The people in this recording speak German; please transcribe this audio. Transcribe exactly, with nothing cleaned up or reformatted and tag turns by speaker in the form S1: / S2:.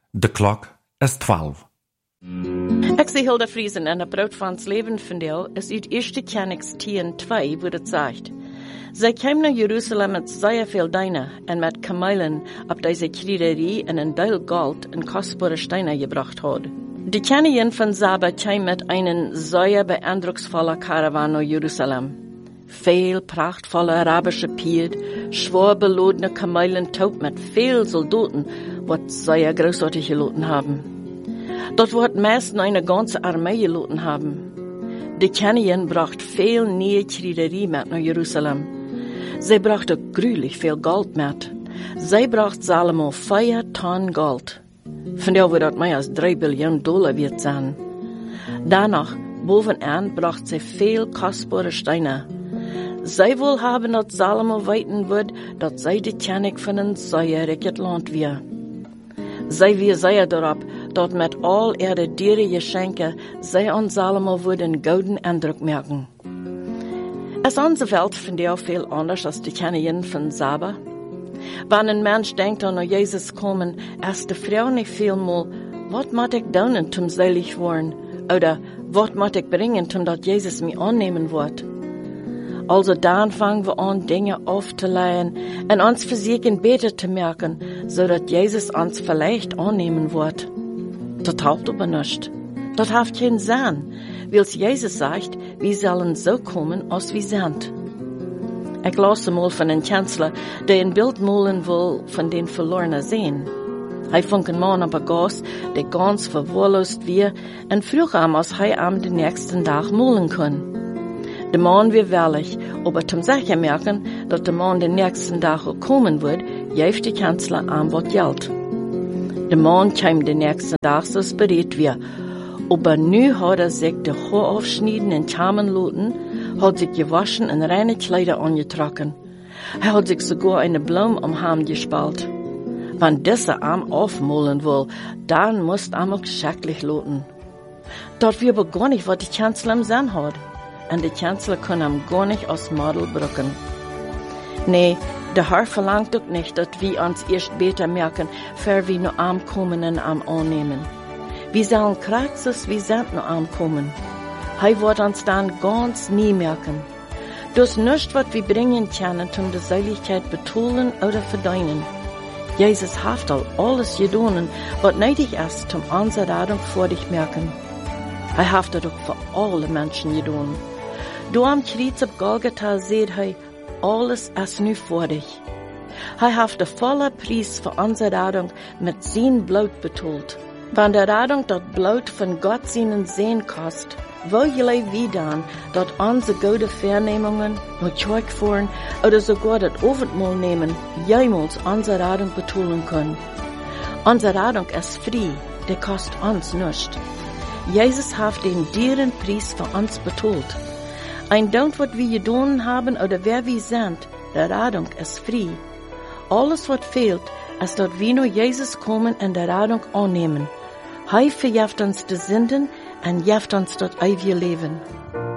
S1: De klok is twaalf.
S2: Ik zie Hilda Friesen en het brood van het leven van deel is uit eerste Kronieken tien twee, waar het zegt. Zij kwam naar Jeruzalem met zeer veel dijnen en met kamelen op deze kruiderie en een duil goud en kostbare steinen gebracht had. De koningin van Saba kwam met een zeer beeindrucksvolle karawan naar Jeruzalem. Veel prachtvolle Arabische Pied, schwer belodene kamelen taub met veel soldaten, wat zeer großartig geloten haben. Dort wordt meest eine ganze Armee geloten haben. De koningin bracht veel nieuwe kruiderie met naar Jeruzalem. Zij bracht ook gruwelijk veel goud met. Zij bracht Salomo vier ton goud. Vandaar wordt dat meer als drie biljoen dollar wird zijn. Daarna, bovenaan, bracht zij veel kostbare steinen. Zij wil hebben dat Salomo weten wordt dat zij de koning van een zeer rijk land weer. Zij weer zeer daarop dat met al ihre dieren geschenken zij aan Salomo worden gouden indruk merken. Is onze Welt vandaar veel anders als de koningin van Saba? Wanneer een mens denkt aan Jezus komen, is de vrouw niet veelmaal, wat moet ik doen om selig worden? Oder, wat moet ik brengen om dat Jezus mij aannemen wordt? Also dan vangen we aan dingen af te leiden en ons verzekeren beter te merken, zodat Jezus ons vielleicht aannemen wordt. Dat helpt aber nicht. Dat heeft geen zin, wils Jezus zegt, wir zullen zo komen als we zijn. Ik las eenmaal van een kansler, die een beeld malen wil van den verlorenen zeen. Hij vond een man op een gas, die ganz verwahrloosd weer, en vroeg hem als hij hem de nächsten dag malen kon. De man weer wellig, aber zum sicher merken, dat de man de nächsten dag ook komen wordt, geeft de kansler aan wat geld. De man kwam de nächsten dag zoals bereid weer, aber nu had er zich de haar afsnijden en kamen laten, had zich gewaschen en reine Kleider angetrokken. Hij had zich sogar eine Blume um hem gespalt. Wenn diese Arm aufmolen will, dann muss am auch schrecklich lauten. Dort wir aber gar nicht, was die Kanzler im Sinn hat. Und die Kanzler können am gar nicht aus Model brücken. Nee, der Herr verlangt auch nicht, dass wir uns erst später merken, für wir nur am kommen und am annehmen. Wir sollen kraxes, wir sind nur am kommen. Hij wird uns dann ganz nie merken. Dus nicht, was wir bringen können, um die Seligkeit betonen oder verdienen. Jesus hat al alles gedonen, was nötig ist, um unsere Rettung vor dich merken. Er hat das auch für alle Menschen gedonen. Du am Kreuz auf Golgatha seht er, alles ist nu vor dich. Er hat den vollen Preis für unsere Rettung mit sein Blut betont. Wenn der Rettung das Blut von Gott seinen Sehen kostet, wo jullie wie dann, dat onze gute Vernehmungen, nur Kirche fahren oder sogar das Abendmahl nehmen, jemals unsere Rettung betonen können. Unsere Rettung ist frei, der kostet uns nichts. Jesus hat den dearen Preis für uns betont. Ein Dank, was wir getan haben oder wer wir sind, der Rettung ist frei. Alles, was fehlt, ist, dass wir nur Jesus kommen und der Rettung annehmen. Er vergibt uns die Sünden en geeft ons dat eeuwige leven.